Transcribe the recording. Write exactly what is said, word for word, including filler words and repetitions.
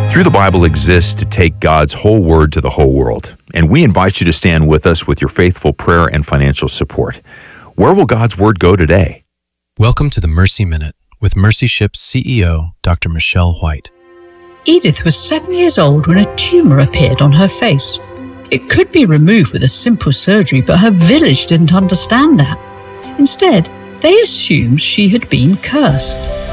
Through the Bible exists to take God's whole word to the whole world, and we invite you to stand with us with your faithful prayer and financial support. Where will God's word go today? Welcome to the Mercy Minute with Mercy Ship's C E O, Doctor Michelle White. Edith was seven years old when a tumor appeared on her face. It could be removed with a simple surgery, but her village didn't understand that. Instead, they assumed she had been cursed.